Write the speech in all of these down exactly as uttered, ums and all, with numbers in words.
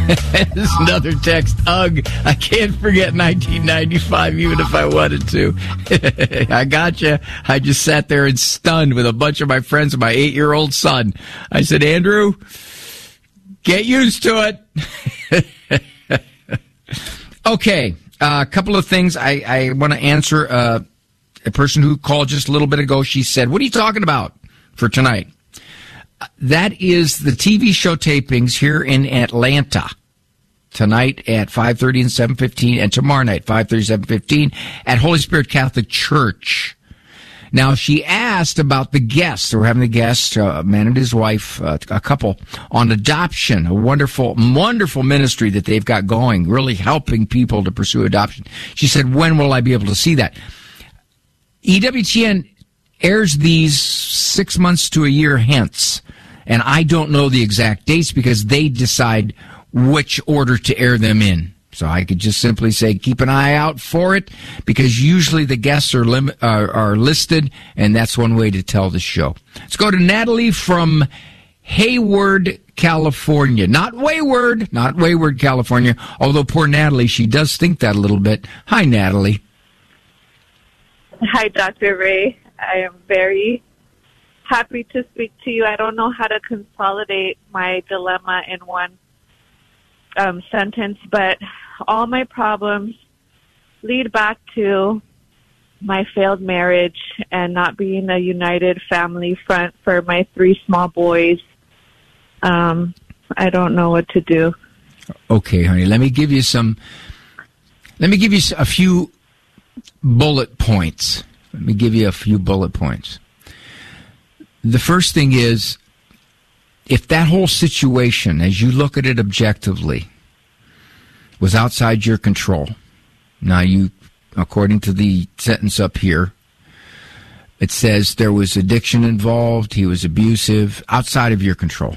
There's another text. Ugh, I can't forget nineteen ninety-five even if I wanted to. I got you. I just sat there and stunned with a bunch of my friends and my eight-year-old son. I said, Andrew, get used to it. Okay, uh, a couple of things I, I want to answer. Uh, a person who called just a little bit ago, she said, what are you talking about for tonight? That is the T V show tapings here in Atlanta tonight at five thirty and seven fifteen, and tomorrow night, five thirty, seven fifteen, at Holy Spirit Catholic Church. Now, she asked about the guests. We're having the guests, a man and his wife, uh, a couple, on adoption, a wonderful, wonderful ministry that they've got going, really helping people to pursue adoption. She said, when will I be able to see that? E W T N airs these six months to a year hence, and I don't know the exact dates because they decide which order to air them in. So I could just simply say keep an eye out for it, because usually the guests are lim- are, are listed, and that's one way to tell the show. Let's go to Natalie from Hayward, California. Not Wayward, not Wayward, California, although poor Natalie, she does think that a little bit. Hi, Natalie. Hi, Doctor Ray. I am very happy to speak to you. I don't know how to consolidate my dilemma in one um, sentence, but all my problems lead back to my failed marriage and not being a united family front for my three small boys. Um, I don't know what to do. Okay, honey, let me give you some, let me give you a few bullet points. Let me give you a few bullet points. The first thing is, if that whole situation, as you look at it objectively, was outside your control, now you, according to the sentence up here, it says there was addiction involved, he was abusive, outside of your control.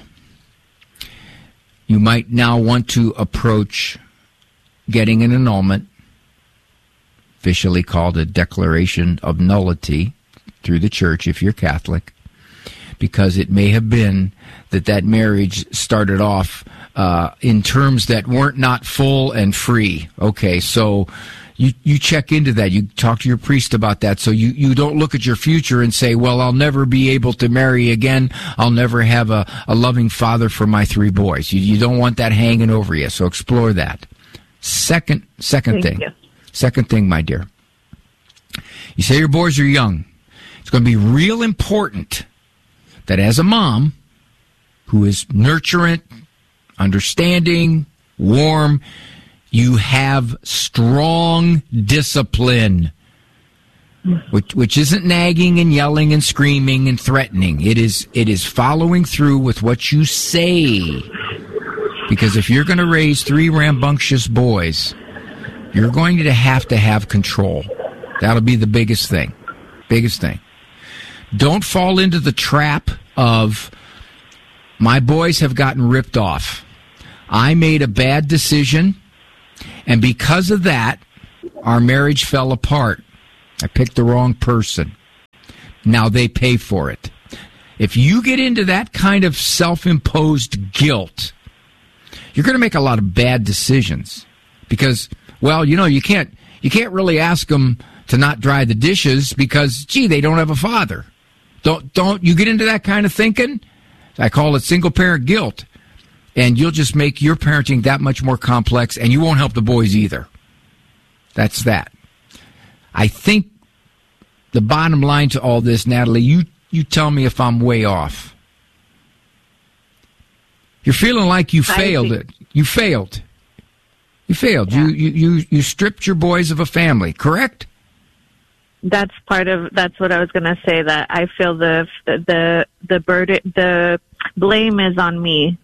You might now want to approach getting an annulment, officially called a declaration of nullity through the church if you're Catholic, because it may have been that that marriage started off uh, in terms that weren't not full and free. Okay, so you, you check into that. You talk to your priest about that, so you, you don't look at your future and say, well, I'll never be able to marry again. I'll never have a, a loving father for my three boys. You, you don't want that hanging over you, so explore that. Second, second Thank thing. you. Second thing, my dear. You say your boys are young. It's going to be real important that as a mom who is nurturant, understanding, warm, you have strong discipline, which, which isn't nagging and yelling and screaming and threatening. It is, it is following through with what you say. Because if you're going to raise three rambunctious boys, you're going to have to have control. That'll be the biggest thing. Biggest thing. Don't fall into the trap of, my boys have gotten ripped off. I made a bad decision, and because of that, our marriage fell apart. I picked the wrong person. Now they pay for it. If you get into that kind of self-imposed guilt, you're going to make a lot of bad decisions. Because, well, you know, you can't you can't really ask them to not dry the dishes because, gee, they don't have a father. Don't don't you get into that kind of thinking? I call it single-parent guilt. And you'll just make your parenting that much more complex, and you won't help the boys either. That's that. I think the bottom line to all this, Natalie, you, you tell me if I'm way off. You're feeling like you failed it. You failed. You failed. Yeah. You, you, you, you stripped your boys of a family, correct? That's part of, that's what I was going to say, that I feel the, the, the burden, the blame is on me.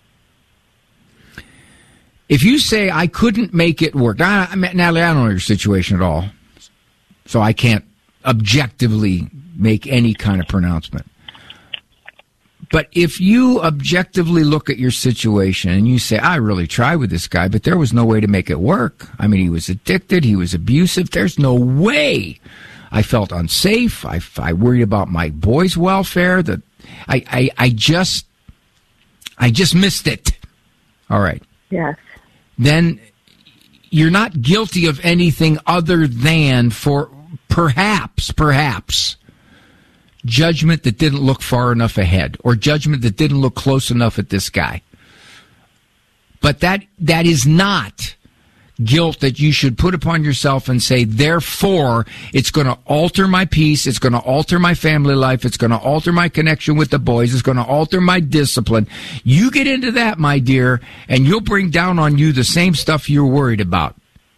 If you say, I couldn't make it work, I, I mean, Natalie, I don't know your situation at all, so I can't objectively make any kind of pronouncement. But if you objectively look at your situation and you say, I really tried with this guy, but there was no way to make it work. I mean, he was addicted. He was abusive. There's no way. I felt unsafe. I, I worried about my boys' welfare. That I, I, I just, I just missed it. All right. Yes. then you're not guilty of anything other than, for perhaps, perhaps, judgment that didn't look far enough ahead, or judgment that didn't look close enough at this guy. But that that is not guilt that you should put upon yourself and say, therefore, it's going to alter my peace, it's going to alter my family life, it's going to alter my connection with the boys, it's going to alter my discipline. You get into that, my dear, and you'll bring down on you the same stuff you're worried about.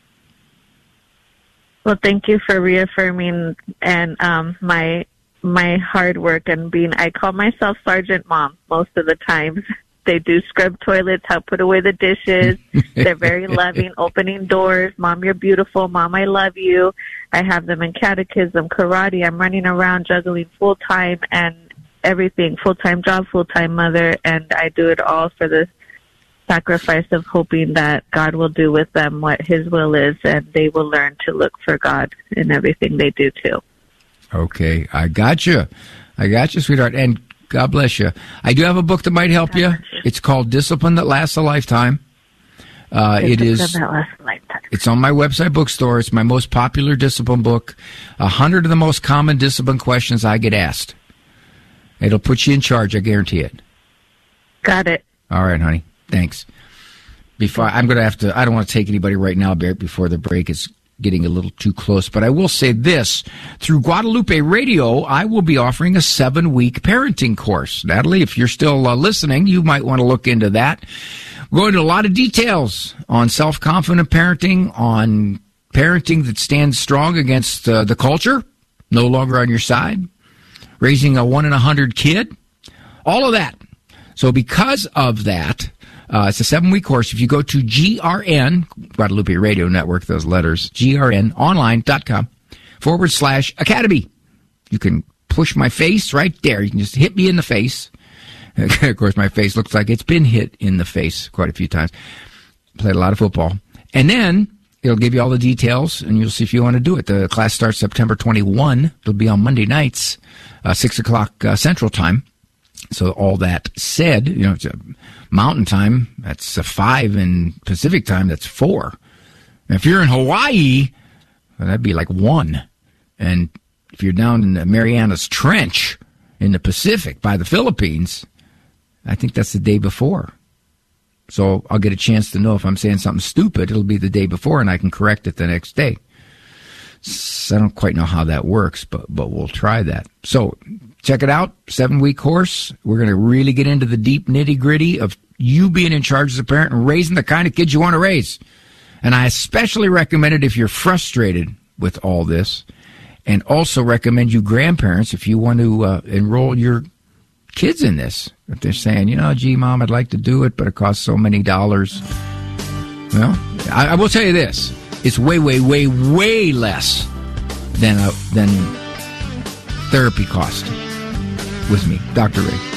Well, thank you for reaffirming and um, my my hard work and being, I call myself Sergeant Mom most of the times. They do scrub toilets, help put away the dishes. They're very loving, opening doors. Mom, you're beautiful. Mom, I love you. I have them in catechism, karate. I'm running around juggling full-time and everything, full-time job, full-time mother, and I do it all for the sacrifice of hoping that God will do with them what his will is, and they will learn to look for God in everything they do, too. Okay, I got you. I got you, sweetheart. And God bless you. I do have a book that might help you. It's called Discipline That Lasts a Lifetime. Uh, it is. That lasts a lifetime. It's on my website bookstore. It's my most popular discipline book. A hundred of the most common discipline questions I get asked. It'll put you in charge. I guarantee it. Got it. All right, honey. Thanks. Before I'm going to have to. I don't want to take anybody right now, Barrett, before the break is getting a little too close, but I will say this. Through Guadalupe Radio, I will be offering a seven-week parenting course. Natalie, if you're still uh, listening, you might want to look into that. We're going into a lot of details on self-confident parenting, on parenting that stands strong against uh, the culture, no longer on your side, raising a one in a hundred kid, all of that. So because of that, Uh, it's a seven-week course. If you go to G R N, Guadalupe Radio Network, those letters, G R N online dot com forward slash academy. You can push my face right there. You can just hit me in the face. Of course, my face looks like it's been hit in the face quite a few times. Played a lot of football. And then it'll give you all the details, and you'll see if you want to do it. The class starts September twenty-first. It'll be on Monday nights, uh, six o'clock uh, Central Time. So all that said, you know, it's a Mountain Time, that's a five, and Pacific Time, that's four. And if you're in Hawaii, well, that'd be like one. And if you're down in the Marianas Trench in the Pacific by the Philippines, I think that's the day before. So I'll get a chance to know if I'm saying something stupid. It'll be the day before, and I can correct it the next day. So I don't quite know how that works, but but we'll try that. So check it out, seven-week course. We're going to really get into the deep nitty-gritty of you being in charge as a parent and raising the kind of kids you want to raise. And I especially recommend it if you're frustrated with all this, and also recommend you grandparents if you want to uh, enroll your kids in this. If they're saying, you know, gee, Mom, I'd like to do it, but it costs so many dollars. Well, I, I will tell you this. It's way, way, way, way less than a, than therapy cost with me, Doctor Ray.